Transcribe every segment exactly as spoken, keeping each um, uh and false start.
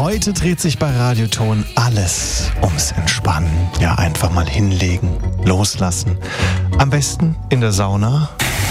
Heute dreht sich bei Radioton alles ums Entspannen. Ja, einfach mal hinlegen, loslassen. Am besten in der Sauna.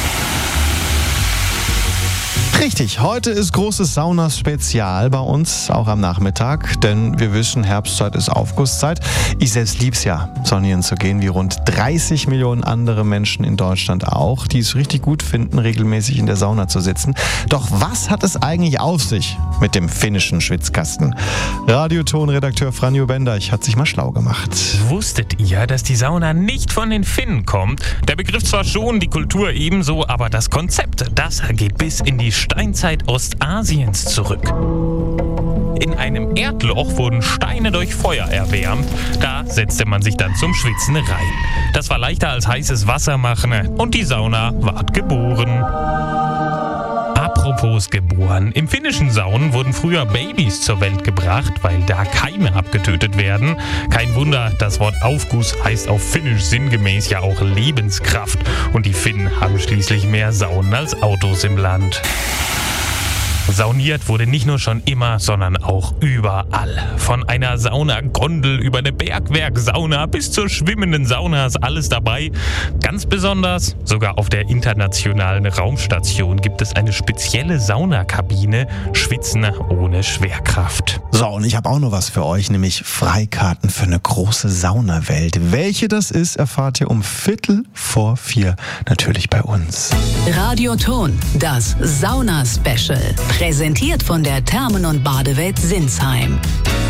Richtig, heute ist großes Saunaspezial bei uns, auch am Nachmittag, denn wir wissen, Herbstzeit ist Aufgusszeit. Ich selbst lieb's ja, saunieren zu gehen, wie rund dreißig Millionen andere Menschen in Deutschland auch, die es richtig gut finden, regelmäßig in der Sauna zu sitzen. Doch was hat es eigentlich auf sich mit dem finnischen Schwitzkasten? Radioton-Redakteur Franjo Benderch hat sich mal schlau gemacht. Wusstet ihr, dass die Sauna nicht von den Finnen kommt? Der Begriff zwar schon, die Kultur ebenso, aber das Konzept, das geht bis in die Steinzeit Ostasiens zurück. In einem Erdloch wurden Steine durch Feuer erwärmt. Da setzte man sich dann zum Schwitzen rein. Das war leichter als heißes Wasser machen und die Sauna ward geboren. Apropos geboren. Im finnischen Saunen wurden früher Babys zur Welt gebracht, weil da Keime abgetötet werden. Kein Wunder, das Wort Aufguss heißt auf Finnisch sinngemäß ja auch Lebenskraft. Und die Finnen haben schließlich mehr Saunen als Autos im Land. Sauniert wurde nicht nur schon immer, sondern auch überall. Von einer Saunagondel über eine Bergwerksauna bis zur schwimmenden Sauna ist alles dabei. Ganz besonders, sogar auf der internationalen Raumstation gibt es eine spezielle Saunakabine, Schwitzen ohne Schwerkraft. So, und ich habe auch noch was für euch, nämlich Freikarten für eine große Saunawelt. Welche das ist, erfahrt ihr um Viertel vor vier natürlich bei uns. Radioton, das Sauna-Special. Präsentiert von der Thermen- und Badewelt Sinsheim.